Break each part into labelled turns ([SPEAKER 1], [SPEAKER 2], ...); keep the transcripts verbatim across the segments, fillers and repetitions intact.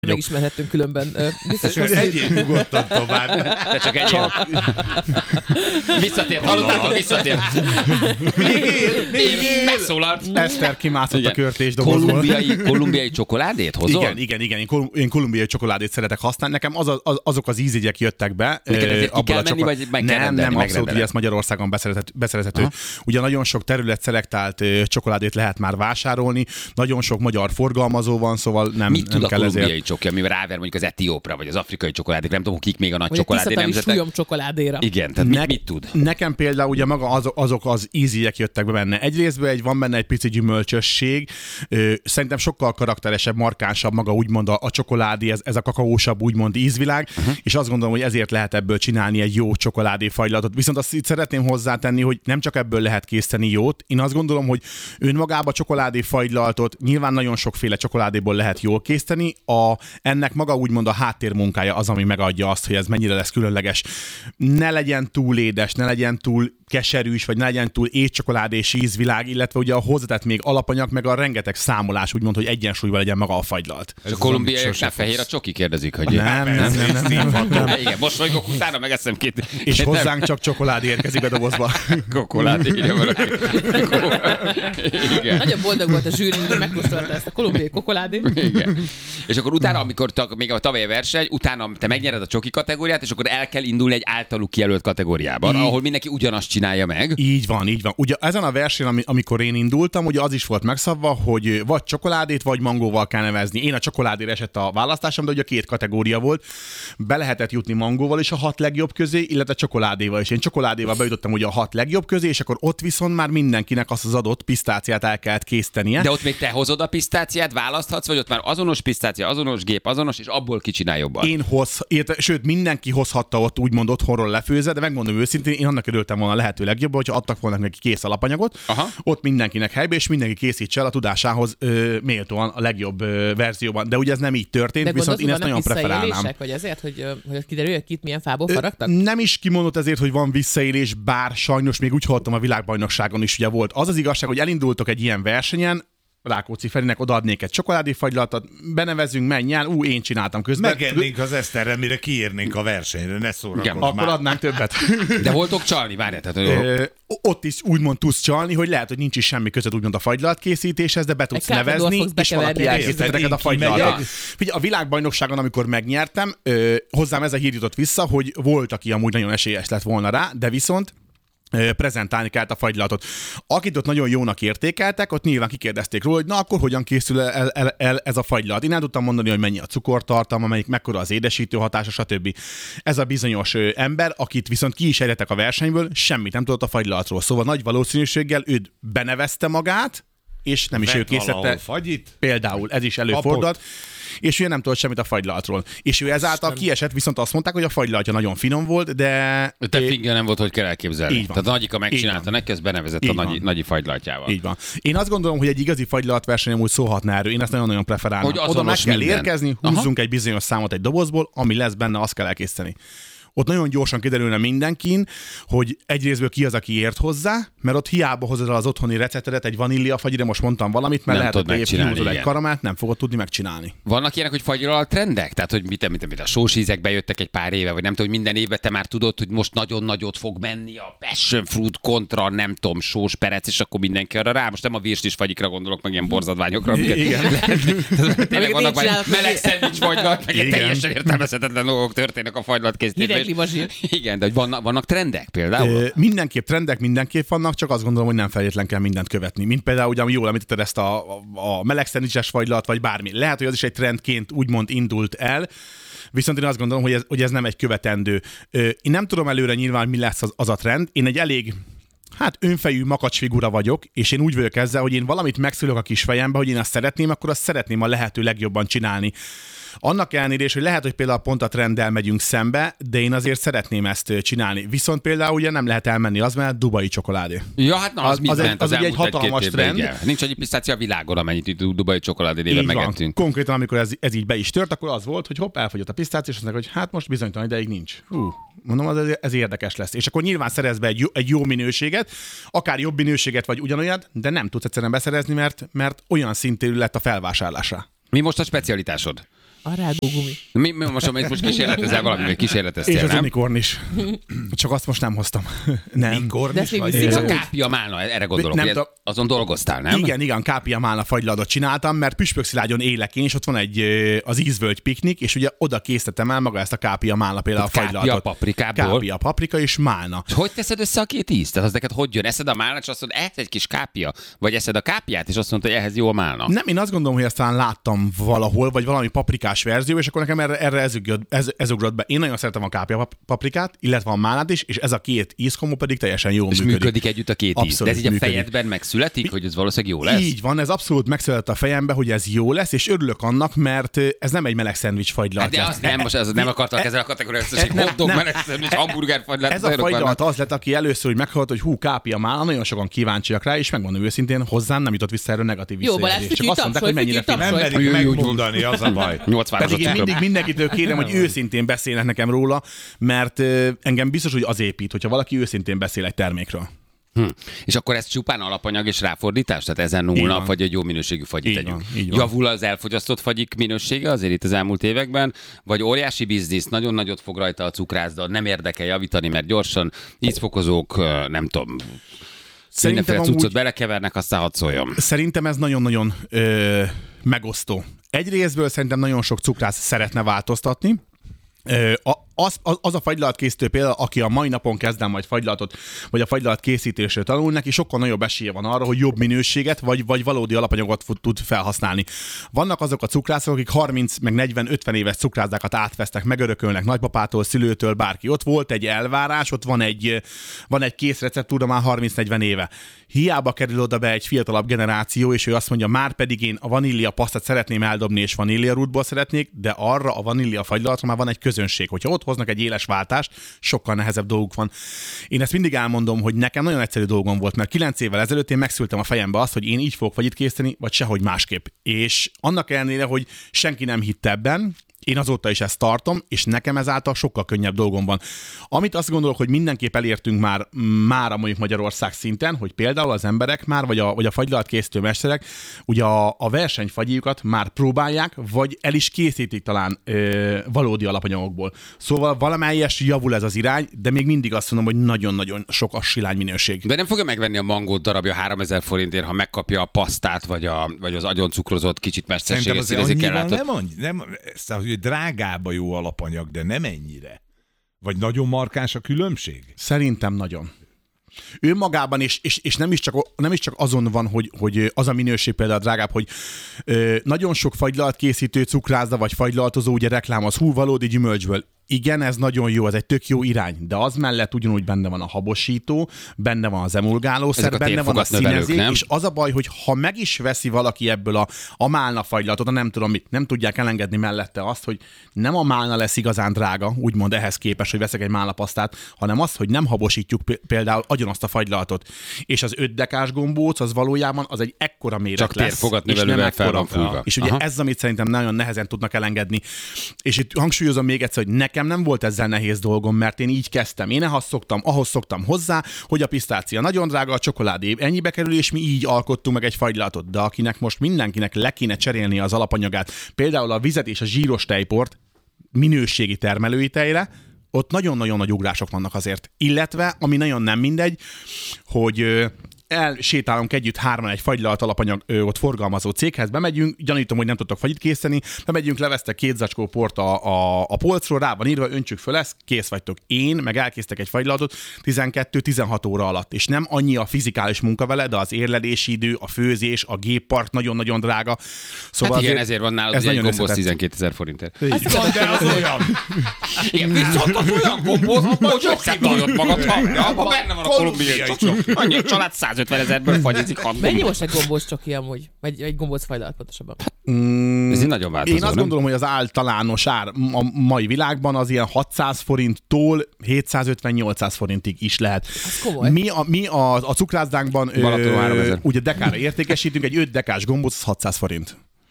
[SPEAKER 1] Megismerhettünk különben. Biztos,
[SPEAKER 2] hogy egyéb nyugodtan tovább.
[SPEAKER 3] De csak egy csak... Visszatért, hallottátok, visszatért.
[SPEAKER 2] Még él, még él.
[SPEAKER 3] Megszólalt.
[SPEAKER 4] Eszter kimászott a körtésdobozból.
[SPEAKER 3] Kolumbiai, kolumbiai csokoládét hozol?
[SPEAKER 4] Igen, igen, igen. Én, kol- én kolumbiai csokoládét szeretek használni. Nekem az, az, azok az ízjegyek jöttek be.
[SPEAKER 3] Neked ezért ki kell menni, vagy meg kell
[SPEAKER 4] Nem,
[SPEAKER 3] rendelni,
[SPEAKER 4] nem, abszolút, hogy ez Magyarországon beszerezhető. beszerezhető. Ugye nagyon sok terület szelektált csokoládét lehet már vásárolni. Nagyon sok magyar forgalmazó van, szóval nem,
[SPEAKER 3] Mit
[SPEAKER 4] nem
[SPEAKER 3] tud
[SPEAKER 4] kell
[SPEAKER 3] a
[SPEAKER 4] ezért.
[SPEAKER 3] kolumbiai csoki, amivel ráver mondjuk az etiópra, vagy az afrikai csokoládék, nem tudom, kik még a nagy
[SPEAKER 1] vagy
[SPEAKER 3] csokoládé nemzetek.
[SPEAKER 1] Vagy csokoládéra.
[SPEAKER 3] Igen, tehát
[SPEAKER 4] ne-
[SPEAKER 3] mit, mit tud?
[SPEAKER 4] Nekem például ugye maga az, azok az ízjegyek jöttek be benne. Egyrésztből egy, van benne egy pici gyümölcsösség. Ö, szerintem sokkal karakteresebb, markánsabb maga úgymond a, a csokoládé, ez, ez a kakaósabb úgymond ízvilág, uh-huh. és azt gondolom, hogy ezért lehet ebből csinálni egy jó csokoládé fagylatot. Viszont azt itt szeretném hozzátenni, hogy nem csak ebből lehet készíteni jót. Én azt gondolom, hogy önmagában csokoládé fagylaltot nyilván nagyon sokféle csokoládéból lehet jól készíteni. A, ennek maga úgymond a háttérmunkája az, ami megadja azt, hogy ez mennyire lesz különleges. Ne legyen túl édes, ne legyen túl keserűs, vagy ne legyen túl étcsokoládés ízvilág, illetve ugye a hozzátett még alapanyag, meg a rengeteg számolás, úgymond, hogy egyensúlyban legyen maga a fagylalt.
[SPEAKER 3] És a kolumbiaiaknál fehér a csoki, kérdezik, hogy...
[SPEAKER 4] Nem, nem, nem, nem, nem, nem.
[SPEAKER 3] Igen, mosolygok, utána megeszem két...
[SPEAKER 4] És
[SPEAKER 3] két
[SPEAKER 4] hozzánk
[SPEAKER 3] nem...
[SPEAKER 4] csak csokoládé érkezik a dobozba.
[SPEAKER 3] Kokoládé, írja valaki. Igen.
[SPEAKER 1] Nagyon boldog volt a zsűri, hogy megkóstolta ezt a kolumbiai kokoládét.
[SPEAKER 3] Igen. És akkor utána, amikor ta, még a tavalyi verseny, utána te megnyered a csoki kategóriát, és akkor el kell indulni egy általuk kijelölt kategóriában, így, ahol mindenki ugyanazt csinálja meg.
[SPEAKER 4] Így van, így van. Ugye ezen a versenyen, amikor én indultam, ugye az is volt megszabva, hogy vagy csokoládét, vagy mangóval kell nevezni. Én a csokoládére esett a választásom, de ugye két kategória volt. Be lehetett jutni mangóval is a hat legjobb közé, illetve csokoládéval is. Én csokoládéval bejutottam ugye a hat legjobb közé, és akkor ott viszont már mindenkinek azt az adott pisztáciát el kellett készítenie.
[SPEAKER 3] De ott még te hozod a pisztáciát, választhatsz, vagy ott már azonos pisztácia, azonos gép, azonos, és abból ki csinál jobban.
[SPEAKER 4] Én hoz, érte, sőt, mindenki hozhatta ott úgymond otthonról lefőzve, de megmondom őszintén, én annak örültem volna a lehető legjobb, hogyha adtak volna neki kész alapanyagot,
[SPEAKER 3] aha.
[SPEAKER 4] ott mindenkinek helybe, és mindenki készítse el a tudásához ö, méltóan a legjobb ö, verzióban. De ugye ez nem így történt,
[SPEAKER 1] de
[SPEAKER 4] viszont én ezt nagyon preferálnám.
[SPEAKER 1] Vagy ezért, hogy, hogy kiderül, hogy kit milyen fából faragtak?
[SPEAKER 4] Ö, nem is kimondott ezért, hogy van visszaélés, bár sajnos még úgy hallottam a világbajnokságon is ugye volt. Az az igazság, hogy elindultok egy ilyen versenyen, Rákóczi Ferinek odaadnék egy csokoládéfagylatot, benevezünk, menj el, ú, én csináltam közben.
[SPEAKER 2] Megennénk az Eszterrel, mire kiérnénk a versenyre, ne szórakozz már.
[SPEAKER 4] Akkor adnánk többet.
[SPEAKER 3] De voltok csalni, várjál. Tehát,
[SPEAKER 4] Ö, ott is úgymond tudsz csalni, hogy lehet, hogy nincs is semmi között úgymond a fagylalt készítéshez, de be tudsz
[SPEAKER 1] egy
[SPEAKER 4] nevezni, és valaki elkészített neked a fagylaltot. Figyelj, a világbajnokságon, amikor megnyertem, ö, hozzám ez a hír jutott vissza, hogy volt, aki amúgy nagyon esélyes lett volna rá, de viszont prezentálni kellett a fagylaltot. Akit ott nagyon jónak értékeltek, ott nyilván kikérdezték róla, hogy na akkor hogyan készül el, el, el ez a fagylalt. Én el tudtam mondani, hogy mennyi a cukortartalma, melyik mekkora az édesítő hatása, stb. Ez a bizonyos ö, ember, akit viszont ki is ejtettek a versenyből, semmit nem tudott a fagylaltról. Szóval nagy valószínűséggel őt benevezte magát, és nem is ő készítette. Például ez is előfordult. És ő nem tudott semmit a fagylaltról. És ő ezáltal kiesett, viszont azt mondták, hogy a fagylaltja nagyon finom volt, de...
[SPEAKER 3] Te fingja nem volt, hogy kell elképzelni.
[SPEAKER 4] Így van.
[SPEAKER 3] Tehát a nagyika megcsinálta neki, ezt benevezett a nagy, nagyi fagylaltjával.
[SPEAKER 4] Így van. Én azt gondolom, hogy egy igazi fagylaltverseny amúgy szólhatna erről. Én ezt nagyon-nagyon preferálom.
[SPEAKER 3] Hogy
[SPEAKER 4] oda meg kell
[SPEAKER 3] minden.
[SPEAKER 4] érkezni, húzzunk Aha. egy bizonyos számot egy dobozból, ami lesz benne, azt kell elkészíteni. Ott nagyon gyorsan kiderülne mindenkin, hogy egyrésztből ki az, aki ért hozzá, mert ott hiába hozod el az otthoni receptedet, egy vaníliafagyra, most mondtam valamit, mert nem lehet, hogy épp egy karamát, nem fogod tudni megcsinálni.
[SPEAKER 3] Vannak ilyenek, hogy fagylalal trendek? Tehát, hogy mit, mit, mit a sósízek bejöttek egy pár éve, vagy nem tudom, hogy minden évben te már tudod, hogy most nagyon nagyot fog menni a passion fruit kontra, nem tudom, sós perec, és akkor mindenki arra rá. Most nem a virslis fagyikra gondolok, meg ilyen borzadványokra.
[SPEAKER 4] Igen.
[SPEAKER 3] Tényleg vannak meleg szendvics fagylalt, meg teljesen értelmezhetetlen dolgok történnek a fagylat készítésben. Igen, de hogy vannak, vannak trendek például?
[SPEAKER 4] E, mindenképp trendek, mindenképp vannak, csak azt gondolom, hogy nem feltétlen kell mindent követni. Mint például, ugye, jól említetted ezt a, a, a meleg szendvicses fagylat, vagy bármi. Lehet, hogy az is egy trendként úgymond indult el, viszont én azt gondolom, hogy ez, hogy ez nem egy követendő. Én nem tudom előre nyilván, mi lesz az, az a trend. Én egy elég hát önfejű makacsfigura vagyok, és én úgy vagyok ezzel, hogy én valamit megszülök a kis fejembe, hogy én azt szeretném, akkor azt szeretném a lehető legjobban csinálni. Annak ellenére is, hogy lehet, hogy például pont a trenddel megyünk szembe, de én azért szeretném ezt csinálni. Viszont például ugye nem lehet elmenni az, mert dubai csokoládé.
[SPEAKER 3] Ja, hát na, az, az mit
[SPEAKER 4] az,
[SPEAKER 3] ment
[SPEAKER 4] az,
[SPEAKER 3] az,
[SPEAKER 4] az egy hatalmas trend.
[SPEAKER 3] Igen. Nincs annyi pisztácia a világon, amennyit itt dubai csokoládé néven megettünk.
[SPEAKER 4] Konkrétan, amikor ez, ez így be is tört, akkor az volt, hogy hopp, elfogyott a pisztácia, és azt mondják, hogy hát most bizonytalan ideig nincs. Hú, mondom, az, ez érdekes lesz. És akkor nyilván szerez be egy jó, egy jó minőséget, akár jobb minőséget, vagy ugyanolyat, de nem tudsz egyszerűen beszerezni, mert, mert olyan szintű lett a felvásárlása.
[SPEAKER 3] Mi most a specialitásod?
[SPEAKER 1] A rágógumi.
[SPEAKER 3] Mi, mi most, amit most kísérletezel valamivel, kísérleteztél,
[SPEAKER 4] És az
[SPEAKER 3] nem?
[SPEAKER 4] unikorn is. Csak azt most nem hoztam. Nem.
[SPEAKER 2] Unikorn
[SPEAKER 1] De
[SPEAKER 2] is
[SPEAKER 1] ezt még
[SPEAKER 2] vagy?
[SPEAKER 1] viszik
[SPEAKER 3] Ez a
[SPEAKER 1] amúgy?
[SPEAKER 3] kápia málna, erre gondolok,
[SPEAKER 4] Nem
[SPEAKER 3] hogy
[SPEAKER 4] tudom.
[SPEAKER 3] azon dolgoztál, nem?
[SPEAKER 4] Igen, igen, kápia málna fagylaltot csináltam, mert Püspökszilágyon élek én, és ott van egy ö, az ízvölgy piknik, és ugye oda készítettem el maga ezt a kápia málna például a
[SPEAKER 3] Kápia
[SPEAKER 4] fagylaltot.
[SPEAKER 3] paprikából?
[SPEAKER 4] Kápia paprika és málna.
[SPEAKER 3] És hogy teszed össze a két ízt? Tehát az neked hogy jön? Eszed a málnát, és azt mondod, ehhez egy kis kápia? Vagy eszed a kápiát, és azt mondod, hogy ehhez jó a málna?
[SPEAKER 4] Nem, én azt gondolom, hogy ezt talán láttam valahol, vagy valami paprikás verzió, és akkor nekem erre, erre ez, ugrott, ez, ez ugrott be. Én nagyon szeretem a kápia pap- paprikát, illetve a málnát is, és ez a két ízkombó pedig teljesen jól
[SPEAKER 3] És
[SPEAKER 4] működik.
[SPEAKER 3] működik együtt a két íz. De
[SPEAKER 4] Abszolút
[SPEAKER 3] ez így a
[SPEAKER 4] működik.
[SPEAKER 3] fejedben megszületik, hogy ez valószínűleg jó lesz?
[SPEAKER 4] Így van, ez abszolút megszületett a fejembe, hogy ez jó lesz, és örülök annak, mert ez nem egy meleg szendvics fagylalt.
[SPEAKER 3] Hát de azt nem, most az nem akartak ezzel a kategóriát, hogy
[SPEAKER 4] nem,
[SPEAKER 3] hot dog,
[SPEAKER 4] nem.
[SPEAKER 3] meleg szendvics, hamburger fagylalt.
[SPEAKER 4] Ez a fagylalt az lett, aki először, hogy meghallott, hogy hú, kápia már, nagyon sokan kíváncsiak rá, és megmondom őszintén, hozzám nem jutott vissza erről negatív
[SPEAKER 1] Jó, Balázs,
[SPEAKER 4] visszajelzés. Csak
[SPEAKER 1] fütyülj,
[SPEAKER 4] azt mondták, hogy
[SPEAKER 1] tapsolj,
[SPEAKER 4] mennyire
[SPEAKER 1] fütyülj,
[SPEAKER 4] finom.
[SPEAKER 2] Nem
[SPEAKER 1] tapsolj.
[SPEAKER 2] merik megmondani, az a baj.
[SPEAKER 3] nyolcvan
[SPEAKER 4] Pedig én
[SPEAKER 3] cukrom.
[SPEAKER 4] mindig mindenkitől kérem, hogy őszintén beszélnek nekem róla, mert ö, engem biztos, hogy az épít, hogyha valaki őszintén beszél egy termékről.
[SPEAKER 3] Hm. És akkor ez csupán alapanyag és ráfordítás? Tehát ezen
[SPEAKER 4] Így
[SPEAKER 3] múlna,
[SPEAKER 4] van.
[SPEAKER 3] vagy egy jó minőségű fagyit
[SPEAKER 4] Így
[SPEAKER 3] tegyünk.
[SPEAKER 4] van, így van.
[SPEAKER 3] Javul az elfogyasztott fagyik minősége azért itt az elmúlt években, vagy óriási biznisz, nagyon nagyot fog rajta a cukrászda, nem érdekel javítani, mert gyorsan ízfokozók, ö, nem tudom, mindenféle
[SPEAKER 4] amúgy-
[SPEAKER 3] cuccot belekevernek, aztán hadd szóljon.
[SPEAKER 4] Szerintem ez nagyon-nagyon ö, megosztó. Egyrésztből szerintem nagyon sok cukrász szeretne változtatni. Ö, a, az, az, az a fagylaltkészítő például, aki a mai napon kezd el majd fagylaltot, vagy a fagylalt készítésről tanul, neki sokkal nagyobb esélye van arra, hogy jobb minőséget, vagy, vagy valódi alapanyagot fut, tud felhasználni. Vannak azok a cukrászok, akik harminc, meg negyven, ötven éves cukrászdákat átvesznek, megörökölnek nagypapától, szülőtől, bárki. Ott volt egy elvárás, ott van egy, van egy kész receptúra már harminc-negyven éve. Hiába kerül oda be egy fiatalabb generáció, és ő azt mondja, már pedig én a vanília pasztát szeretném eldobni, és vanília rútból szeretnék, de arra a vanília fagylatra már van egy közönség. Hogyha ott hoznak egy éles váltást, sokkal nehezebb dolguk van. Én ezt mindig elmondom, hogy nekem nagyon egyszerű dolgom volt, mert kilenc évvel ezelőtt én megszültem a fejembe azt, hogy én így fogok fagyit készíteni, vagy sehogy másképp. És annak ellenére, hogy senki nem hitt ebben, én azóta is ezt tartom, és nekem ezáltal sokkal könnyebb dolgom van. Amit azt gondolok, hogy mindenképp elértünk már, már a mondjuk Magyarország szinten, hogy például az emberek már, vagy a, vagy a fagylalt készítő mesterek, ugye a, a versenyfagyiukat már próbálják, vagy el is készítik talán ö, valódi alapanyagokból. Szóval valamelyes javul ez az irány, de még mindig azt mondom, hogy nagyon-nagyon sok a silány minőség.
[SPEAKER 3] De nem fogja megvenni a mangót darabja háromezer forintért, ha megkapja a pasztát, vagy, a, vagy az agyon cukrozott kicsit
[SPEAKER 2] Szerintem
[SPEAKER 3] mesterséges
[SPEAKER 2] azért
[SPEAKER 3] színezik
[SPEAKER 2] annyival
[SPEAKER 3] ellátott.
[SPEAKER 2] nem, annyi, nem, ezt, hogy drágább a jó alapanyag, de nem ennyire. Vagy nagyon markáns a különbség?
[SPEAKER 4] Szerintem nagyon. Ő magában, és, és, és nem, is csak, nem is csak azon van, hogy, hogy az a minőség például drágább, hogy ö, nagyon sok fagylalt készítő cukrászda vagy fagylaltozó ugye reklámoz, hú, valódi gyümölcsből. Igen, ez nagyon jó, ez egy tök jó irány, de az mellett ugyanúgy benne van a habosító, benne van az emulgálószer,
[SPEAKER 3] Ezek a
[SPEAKER 4] benne van a
[SPEAKER 3] térfogat növelők,
[SPEAKER 4] színezék,
[SPEAKER 3] nem?
[SPEAKER 4] és az a baj, hogy ha meg is veszi valaki ebből a, a málna fagylaltot, a nem tudom mit, nem tudják elengedni mellette azt, hogy nem a málna lesz igazán drága, úgymond ehhez képest, hogy veszek egy málnapasztát, hanem az, hogy nem habosítjuk p- például agyon azt a fagylaltot. És az öt dekás gombóc, az valójában az egy ekkora méret
[SPEAKER 3] Csak
[SPEAKER 4] lesz.
[SPEAKER 3] térfogat
[SPEAKER 4] és nem
[SPEAKER 3] növelővel fel
[SPEAKER 4] ekkora.
[SPEAKER 3] van fújva.
[SPEAKER 4] És ugye
[SPEAKER 3] Aha.
[SPEAKER 4] ez, amit szerintem nagyon nehezen tudnak elengedni. És itt hangsúlyozom még egyszer, hogy nekem nem volt ezzel nehéz dolgom, mert én így kezdtem. Én ahhoz szoktam, ahhoz szoktam hozzá, hogy a pisztácia nagyon drága, a csokoládé ennyibe kerül, és mi így alkottunk meg egy fagylaltot. De akinek most mindenkinek le kéne cserélni az alapanyagát, például a vizet és a zsíros tejport minőségi termelői tejre, ott nagyon-nagyon nagy ugrások vannak azért. Illetve, ami nagyon nem mindegy, hogy ö, elsétálunk együtt hárman egy fagylalt alapanyag ö, ott forgalmazó céghez, bemegyünk, gyanítom, hogy nem tudtok fagyit készíteni, bemegyünk, levesztek két zacskó port a, a, a polcról, rá van írva, öntsük föl ezt, kész vagytok. Én meg elkészítek egy fagylaltot tizenkettő-tizenhat óra alatt, és nem annyi a fizikális munka vele, de az érlelési idő, a főzés, a géppark nagyon-nagyon drága. Szóval
[SPEAKER 3] Hát igen,
[SPEAKER 4] azért
[SPEAKER 3] ezért van nálad
[SPEAKER 4] ez
[SPEAKER 3] ugye egy
[SPEAKER 4] nagyon
[SPEAKER 3] gombóc
[SPEAKER 4] összetett.
[SPEAKER 3] tizenkétezer forintért.
[SPEAKER 1] Azt
[SPEAKER 2] Van, de az olyan.
[SPEAKER 3] Igen, viszont az olyan gombóc, hogy összetalod magad, ha, ha benne van a kolumbiai csoki. Annyi a család százötven ezerből fagyizik.
[SPEAKER 1] Mennyi most egy gombóc csoki amúgy? Vagy egy gombóc fagylalt pontosabban?
[SPEAKER 4] Mm,
[SPEAKER 3] Ez így nagyon változó,
[SPEAKER 4] Én azt
[SPEAKER 3] nem?
[SPEAKER 4] gondolom, hogy az általános ár a mai világban az ilyen hatszáz forinttól hétszázötven-nyolcszáz forintig is lehet.
[SPEAKER 1] Az komoly.
[SPEAKER 4] Mi a, mi a, a cukrászdánkban
[SPEAKER 3] Balaton háromezer.
[SPEAKER 4] ugye dekára értékesítünk, egy öt dekás gombóc, az hatszáz forint.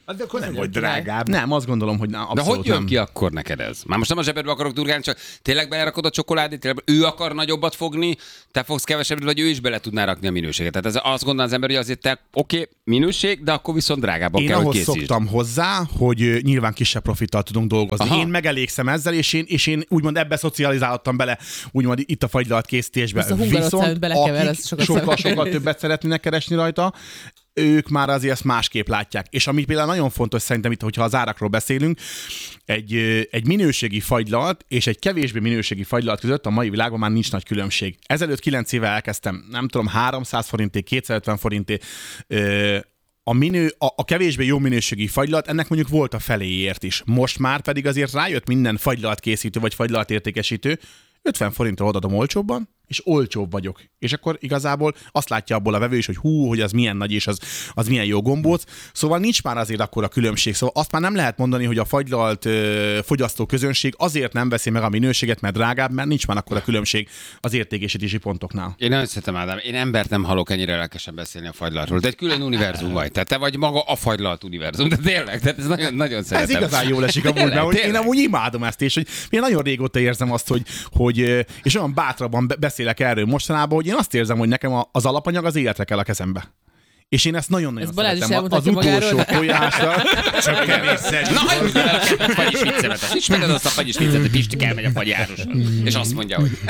[SPEAKER 2] Hát akkor nem
[SPEAKER 1] Az
[SPEAKER 2] vagy
[SPEAKER 1] nagyon király.
[SPEAKER 2] drágább.
[SPEAKER 4] Nem, azt gondolom, hogy na,
[SPEAKER 3] De
[SPEAKER 4] abszolút
[SPEAKER 3] hogy jön
[SPEAKER 4] nem.
[SPEAKER 3] ki akkor neked ez? Már most nem a zsebedbe akarok durgálni, csak tényleg belerakod a csokoládét, tényleg ő akar nagyobbat fogni, te fogsz kevesebbet, vagy ő is bele tudná rakni a minőséget. Tehát ez, azt gondolom az ember, hogy azért te oké, okay, minőség, de akkor viszont drágábban
[SPEAKER 4] Én
[SPEAKER 3] kell, hogy
[SPEAKER 4] ahhoz
[SPEAKER 3] készítsd.
[SPEAKER 4] szoktam hozzá, hogy ö, nyilván kisebb profittal tudunk dolgozni.
[SPEAKER 3] Aha.
[SPEAKER 4] Én megelégszem ezzel, és én, és én úgymond ebbe szocializálódtam bele, úgymond itt a fagylalt készítésbe.
[SPEAKER 1] Ezt a hungarocellent belekever, az sokat
[SPEAKER 4] sokkal,
[SPEAKER 1] számít.
[SPEAKER 4] sokkal többet szeretnének keresni rajta, ők már azért ezt másképp látják. És ami például nagyon fontos szerintem itt, hogyha az árakról beszélünk, egy, ö, egy minőségi fagylalt és egy kevésbé minőségi fagylalt között a mai világban már nincs nagy különbség. Ezelőtt kilenc éve elkezdtem, nem tudom, háromszáz forinté, kétszázötven forinté ö, a, minő, a, a kevésbé jó minőségi fagylalt, ennek mondjuk volt a feléért is. Most már pedig azért rájött minden fagylalt készítő vagy fagylalt értékesítő, ötven forintra odadom olcsóbban, és olcsóbb vagyok. És akkor igazából azt látja abból a vevő is, hogy hú, hogy az milyen nagy és az, az milyen jó gombóc. Szóval nincs már azért akkora különbség. Szóval azt már nem lehet mondani, hogy a fagylalt ö, fogyasztó közönség azért nem veszi meg a minőséget, mert drágább, mert nincs már akkora különbség az értékesítési pontoknál.
[SPEAKER 3] Én nagyon szeretem, Ádám. Én embert nem hallok ennyire lelkesen beszélni a fagylaltról. De egy külön univerzum vagy. Tehát te vagy maga a fagylalt univerzum. De tényleg, tehát ez nagyon, nagyon szeretem.
[SPEAKER 4] Ez igazán jól esik amúgy, mert hogy én amúgy imádom ezt, és hogy én nagyon régóta érzem azt, hogy, hogy és olyan bátrabban be- beszélek erről mostanában, hogy én azt érzem, hogy nekem a- az alapanyag az életre kell a kezembe. És én ezt nagyon-nagyon
[SPEAKER 1] Ez Balázs is
[SPEAKER 4] szeretem. Az
[SPEAKER 1] elmondhatja
[SPEAKER 4] utolsó
[SPEAKER 1] magáról.
[SPEAKER 4] tojásra.
[SPEAKER 2] Csak kevésszer.
[SPEAKER 3] Na, hagyjuk el a kedves fagyis viccemet. Azt ismered azt a fagyis viccet, hogy Pisti elmegy a fagyároshoz. És azt mondja, hogy...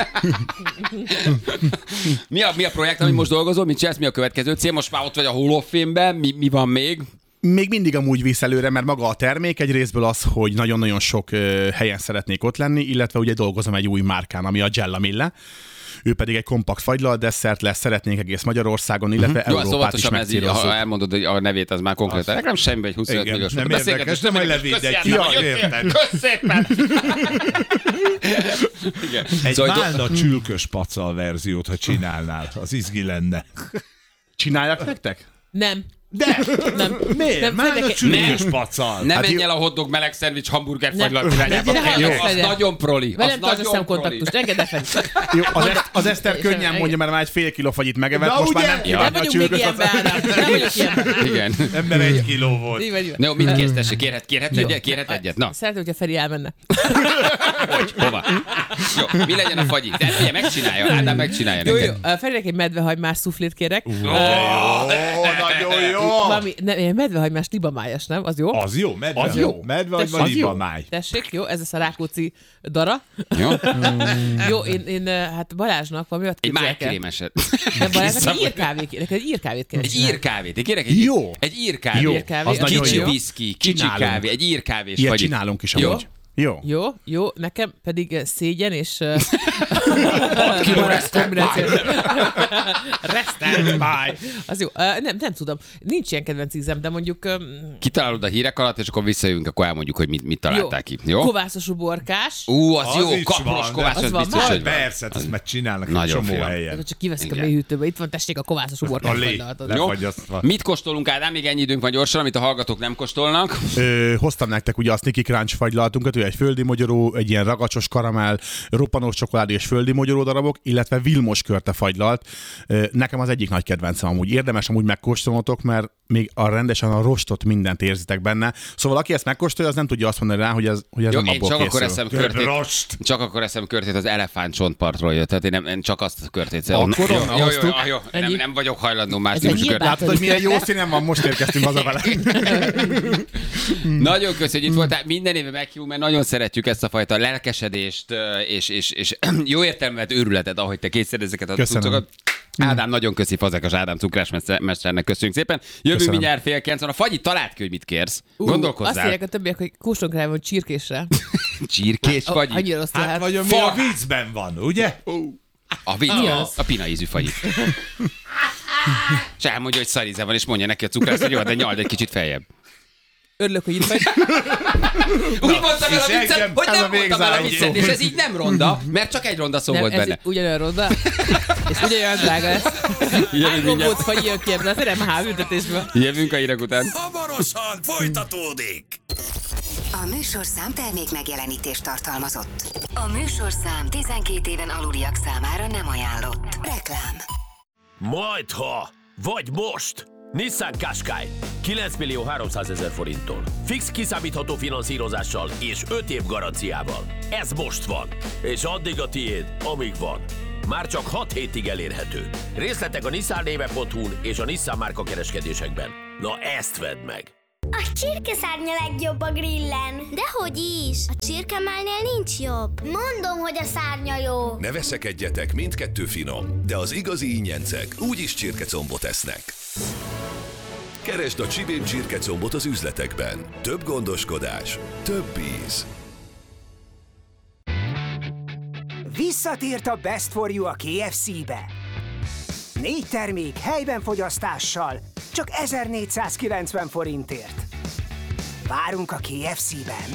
[SPEAKER 3] mi, a, mi a projekt, amit most dolgozol? Mit csinálsz? Mi a következő cél? Most már ott vagy a Hall of Fame-ben. Mi, mi van még?
[SPEAKER 4] Még mindig amúgy visz előre, mert maga a termék egy részből az, hogy nagyon-nagyon sok ö, helyen szeretnék ott lenni, illetve ugye dolgozom egy új márkán, ami a Gella Mille. Ő pedig egy kompakt fagylalt desszert lesz, szeretnénk egész Magyarországon, illetve
[SPEAKER 3] Jó,
[SPEAKER 4] Európát
[SPEAKER 3] szóval
[SPEAKER 4] is
[SPEAKER 3] ez így,
[SPEAKER 4] megcélozzuk.
[SPEAKER 3] ha elmondod hogy a nevét, az már konkrétan. Nem semmi, egy huszonöt
[SPEAKER 2] Igen,
[SPEAKER 3] milliós.
[SPEAKER 2] nem
[SPEAKER 3] Beszélgetés,
[SPEAKER 2] érdekes, nem a levéd egy
[SPEAKER 3] Köszi, Ádám,
[SPEAKER 2] ja,
[SPEAKER 3] jöttél.
[SPEAKER 2] érted.
[SPEAKER 3] Kösz szépen! Igen.
[SPEAKER 2] Egy
[SPEAKER 3] Szóval, hogy-
[SPEAKER 2] málna csülkös pacal verziót, ha csinálnál, az izgi lenne.
[SPEAKER 4] Csináljak nektek?
[SPEAKER 1] Nem.
[SPEAKER 2] De!
[SPEAKER 1] Nem.
[SPEAKER 2] Miért?
[SPEAKER 1] Nem,
[SPEAKER 2] Málna
[SPEAKER 1] Fredek-
[SPEAKER 2] csülkös pacal.
[SPEAKER 3] Ne
[SPEAKER 4] Hát
[SPEAKER 3] menj
[SPEAKER 4] jó.
[SPEAKER 3] el a hotdog meleg szendvics hamburger
[SPEAKER 1] Nem.
[SPEAKER 3] fagylalt irányába.
[SPEAKER 1] Ne hallgass,
[SPEAKER 3] Az
[SPEAKER 1] Fredek.
[SPEAKER 3] nagyon proli.
[SPEAKER 1] Velem
[SPEAKER 3] Az
[SPEAKER 1] tartsz a
[SPEAKER 3] nagyon
[SPEAKER 1] szemkontaktust, engedd el fel.
[SPEAKER 4] Jó, az, Esz- az Eszter
[SPEAKER 1] És-
[SPEAKER 4] könnyen
[SPEAKER 1] és-
[SPEAKER 4] mondja, mert már egy fél kiló fagyit megevett,
[SPEAKER 2] Na,
[SPEAKER 4] most már
[SPEAKER 2] ugye?
[SPEAKER 4] nem
[SPEAKER 3] Ja.
[SPEAKER 1] Nem
[SPEAKER 4] kívánja a
[SPEAKER 1] vagyunk még
[SPEAKER 4] csülkös
[SPEAKER 1] ilyenben,
[SPEAKER 4] pacal.
[SPEAKER 1] Ádám. Nem vagyunk ilyenben.
[SPEAKER 3] Igen.
[SPEAKER 2] Ember egy kiló volt.
[SPEAKER 1] Így vagy, így vagy.
[SPEAKER 3] Na jó, mit kérsz, tessék? Kérhet, kérhet
[SPEAKER 1] Jó.
[SPEAKER 3] egyet? Kérhet egyet? Na,
[SPEAKER 1] Szeretném, hogyha Feri elmenne.
[SPEAKER 3] hogy? Hova? Jó, mi legyen a fagyi? De ugye megcsinálja, Ádám megcsinálja
[SPEAKER 1] Jó, jó.
[SPEAKER 3] neked.
[SPEAKER 1] Uh, Ferinek egy medvehagymás szuflét kérek. Uh,
[SPEAKER 2] Ó, nagyon jó.
[SPEAKER 1] valami, ne, ilyen medvehagymás libamájas, nem? Az jó?
[SPEAKER 2] Az jó, medve.
[SPEAKER 4] Az jó.
[SPEAKER 2] Medve vagy
[SPEAKER 1] Tessék,
[SPEAKER 2] liba máj.
[SPEAKER 1] Tessék, jó, ez lesz a Rákóczi dara.
[SPEAKER 3] Jó?
[SPEAKER 1] Jó, én, én uh, hát Balázsnak valami olyat
[SPEAKER 3] Egy
[SPEAKER 1] képzelek el.
[SPEAKER 3] májkrémeset.
[SPEAKER 1] De Balázsnak egy írkávét, neked egy írkávét kell
[SPEAKER 3] Egy
[SPEAKER 1] csinálni.
[SPEAKER 3] írkávét. Én kérek egy,
[SPEAKER 4] Jó.
[SPEAKER 3] egy írkávét.
[SPEAKER 4] Jó,
[SPEAKER 1] Írkávé,
[SPEAKER 4] az
[SPEAKER 1] az
[SPEAKER 4] nagyon
[SPEAKER 3] Kicsi
[SPEAKER 4] jó.
[SPEAKER 3] viszki, kicsi
[SPEAKER 4] Csinálunk.
[SPEAKER 3] kávé, egy írkávés
[SPEAKER 4] Ilyet
[SPEAKER 3] fagyit.
[SPEAKER 4] csinálunk is
[SPEAKER 3] Jó?
[SPEAKER 4] amúgy. Jó.
[SPEAKER 1] Jó, jó, nekem pedig uh, szégyen és... Uh,
[SPEAKER 3] kiló resztelt
[SPEAKER 1] kombináció. Resztelt máj. Az jó. Uh, nem, nem tudom. Nincs ilyen kedvenc ízem, de mondjuk... Um,
[SPEAKER 3] Kitalálod a hírek alatt, és akkor visszajövünk, akkor elmondjuk, hogy mit, mit találták ki. Jó?
[SPEAKER 1] Kovászos uborkás.
[SPEAKER 3] Ú, az,
[SPEAKER 2] Az
[SPEAKER 3] jó,
[SPEAKER 2] is
[SPEAKER 3] kapros
[SPEAKER 2] van,
[SPEAKER 3] kovács,
[SPEAKER 1] az
[SPEAKER 3] az
[SPEAKER 1] van,
[SPEAKER 3] biztos,
[SPEAKER 1] van.
[SPEAKER 3] hogy van.
[SPEAKER 2] Persze, ezt meg csinálnak egy
[SPEAKER 3] Nagyon
[SPEAKER 2] csomó
[SPEAKER 3] fiam.
[SPEAKER 2] helyen.
[SPEAKER 1] Csak kiveszik a
[SPEAKER 3] Igen.
[SPEAKER 1] mélyhűtőbe. Itt van, tessék a kovászos
[SPEAKER 2] A
[SPEAKER 1] uborkás.
[SPEAKER 2] lé,
[SPEAKER 1] fagylalt.
[SPEAKER 3] Jó?
[SPEAKER 2] lefagyasztva.
[SPEAKER 3] Mit kóstolunk, Ádám? Még ennyi időnk van gyorsan, amit a hallgatók nem kóstolnak.
[SPEAKER 4] Ö, hoztam nektek ugye a Sneaky Crunch fagylaltunkat, ő egy földi mogyoró, egy ilyen ragacsos karamell, roppanós csokoládé és földi mogyoró darabok, illetve Vilmos körte fagylalt. Ö, nekem az egyik nagy kedvencem amúgy. Érdemes amúgy megkóstolnotok, mert még a rendesen a rostot mindent érzitek benne. Szóval aki ezt megkóstolja, az nem tudja azt mondani rá, hogy ez, hogy ez
[SPEAKER 3] Jó,
[SPEAKER 4] nem
[SPEAKER 3] én
[SPEAKER 4] abból
[SPEAKER 3] csak
[SPEAKER 4] készül.
[SPEAKER 3] akkor eszem körtét.
[SPEAKER 2] Rost.
[SPEAKER 3] Csak akkor eszem körtét az elefánt csontpartról jött. Tehát én, nem, én csak azt a körtét
[SPEAKER 4] Akkor
[SPEAKER 3] jó,
[SPEAKER 4] onnan
[SPEAKER 3] jó, jó,
[SPEAKER 4] hoztuk.
[SPEAKER 3] jó, jó, nem,
[SPEAKER 1] Ennyi?
[SPEAKER 3] nem vagyok hajlandó más
[SPEAKER 1] Ez
[SPEAKER 3] típusú
[SPEAKER 1] egy
[SPEAKER 3] körtét.
[SPEAKER 1] nyilván-
[SPEAKER 4] Látod, hogy milyen jó színen van, most érkeztünk haza vele.
[SPEAKER 3] Nagyon köszönjük, hogy itt voltál. Minden éve meghívunk, mert nagyon szeretjük ezt a fajta lelkesedést ö, és, és, és jó értelmet őrületet, ahogy te készíted ezeket a
[SPEAKER 4] Köszönöm.
[SPEAKER 3] cuccokat. Ádám, nagyon köszi, Fazekas Ádám cukrásmesternek köszönjük szépen. Jövő
[SPEAKER 4] Köszönöm.
[SPEAKER 3] mindjárt fél kilencven. A fagyi talált ki, hogy mit kérsz.
[SPEAKER 1] Ú, Azt
[SPEAKER 3] Gondolkozzál.
[SPEAKER 1] mondják a többiek, hogy kóstolunk rá, hogy csirkésre.
[SPEAKER 3] Csirkés
[SPEAKER 1] Oh,
[SPEAKER 3] fagyi.
[SPEAKER 1] annyira rossz
[SPEAKER 2] Hát
[SPEAKER 1] lehet.
[SPEAKER 2] vagy ami a
[SPEAKER 3] Far.
[SPEAKER 2] vízben van, ugye?
[SPEAKER 3] A vicc,
[SPEAKER 1] Mi
[SPEAKER 3] a,
[SPEAKER 1] az?
[SPEAKER 3] a pina ízű fagyi. És elmondja, hogy szaríze van, és mondja neki a cukrász, hogy jó, de nyald egy kicsit feljebb.
[SPEAKER 1] Örülök, hogy itt vagy.
[SPEAKER 3] Úgy mondtam el
[SPEAKER 2] és
[SPEAKER 3] a viccet,
[SPEAKER 2] engem-
[SPEAKER 3] hogy
[SPEAKER 2] ez
[SPEAKER 3] nem
[SPEAKER 2] a
[SPEAKER 3] mondtam el a
[SPEAKER 2] végzáró.
[SPEAKER 3] viccet, és ez így nem ronda, mert csak egy ronda szó
[SPEAKER 1] Nem,
[SPEAKER 3] volt
[SPEAKER 1] ez
[SPEAKER 3] benne.
[SPEAKER 1] ugyanolyan ronda, és ugyanolyan drága lesz. Hány gombóc fagy jön ki ebből, nem házültetésből.
[SPEAKER 3] Jövünk a hírek után.
[SPEAKER 5] Hamarosan folytatódik.
[SPEAKER 6] A műsorszám termék megjelenítést tartalmazott. A műsorszám tizenkét éven aluliak számára nem ajánlott. Reklám.
[SPEAKER 5] Majdha, vagy most. Nissan Qashqai kilenc millió háromszázezer forinttól. Fix kiszámítható finanszírozással és öt év garanciával. Ez most van, és addig a tiéd, amíg van. Már csak hat hétig elérhető. Részletek a nissan néve pont hu-n és a Nissan márka kereskedésekben. Na ezt vedd meg!
[SPEAKER 7] A csirkeszárnya legjobb a grillen. Dehogy is! A csirkemálnél nincs jobb. Mondom, hogy a szárnya jó.
[SPEAKER 8] Ne veszekedjetek, mindkettő finom, de az igazi ingyencek úgyis csirkecombot esznek. Keresd a Csibén csirkecombot az üzletekben. Több gondoskodás, több íz.
[SPEAKER 9] Visszatért a Best for You a ká ef cé-be. Négy termék helyben fogyasztással, csak ezernégyszázkilencven forintért. Várunk a ká ef cé-ben.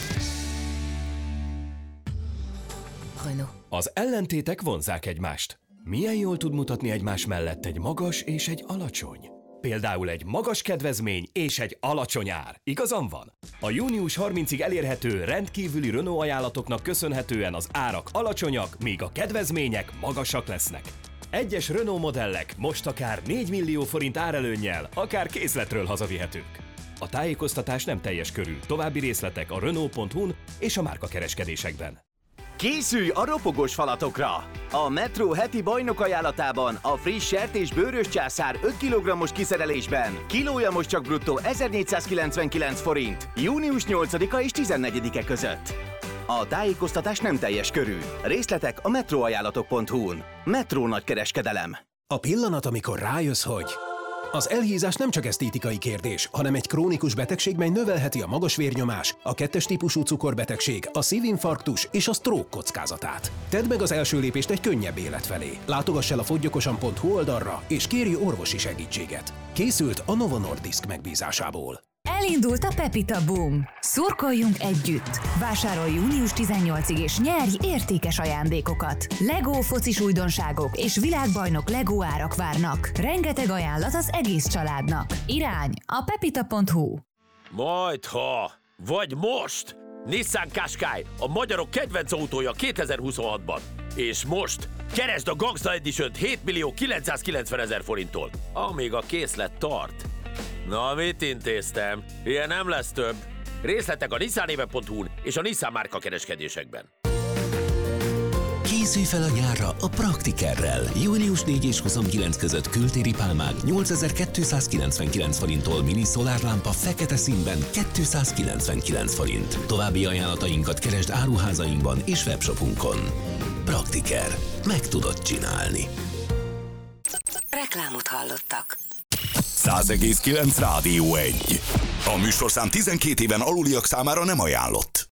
[SPEAKER 10] Renault. Az ellentétek vonzzák egymást. Milyen jól tud mutatni egymás mellett egy magas és egy alacsony? Például egy magas kedvezmény és egy alacsony ár. Igazam van? A június harmincadikáig elérhető rendkívüli Renault ajánlatoknak köszönhetően az árak alacsonyak, míg a kedvezmények magasak lesznek. Egyes Renault modellek most akár négy millió forint árelőnnyel, akár készletről hazavihetők. A tájékoztatás nem teljes körű. További részletek a Renault pont hu-n és a márkakereskedésekben.
[SPEAKER 11] Készülj a ropogós falatokra! A Metro heti bajnok ajánlatában a friss sertés bőrös császár öt kilogrammos kiszerelésben kilója most csak bruttó ezernégyszázkilencvenkilenc forint, június nyolcadika és tizennegyedike között. A tájékoztatás nem teljes körű. Részletek a metroajánlatok pont hu-n. Metro nagykereskedelem.
[SPEAKER 12] A pillanat, amikor rájössz, hogy az elhízás nem csak esztétikai kérdés, hanem egy krónikus betegség, mely növelheti a magas vérnyomás, a kettes típusú cukorbetegség, a szívinfarktus és a stroke kockázatát. Tedd meg az első lépést egy könnyebb élet felé. Látogass el a foggyokosan pont hu oldalra, és kérj orvosi segítséget. Készült a Novo Nordisk megbízásából.
[SPEAKER 13] Elindult a Pepita Boom. Szurkoljunk együtt! Vásárolj június tizennyolcadikáig és nyerj értékes ajándékokat. Lego focis újdonságok és világbajnok Lego árak várnak. Rengeteg ajánlat az egész családnak. Irány a pepita pont hu.
[SPEAKER 5] Majdha, vagy most! Nissan Qashqai, a magyarok kedvenc autója kétezer-huszonhatban. És most keresd a Gangsta Edition-t hét millió kilencszázkilencvenezer forinttól, amíg a készlet tart. Na, mit intéztem? Ilyen nem lesz több. Részletek a nissan néve pont hu-n és a Nissan márka kereskedésekben.
[SPEAKER 14] Készülj fel a nyárra a Praktikerrel. június negyedike és huszonkilencedike között kültéri pálmák nyolcezer-kétszázkilencvenkilenc forinttól, mini szolárlámpa fekete színben kétszázkilencvenkilenc forint. További ajánlatainkat keresd áruházainkban és webshopunkon. Praktiker. Meg tudod csinálni.
[SPEAKER 6] Reklámot hallottak.
[SPEAKER 8] száz egész kilenc Rádió egy. A műsorszám tizenkét éven aluliak számára nem ajánlott.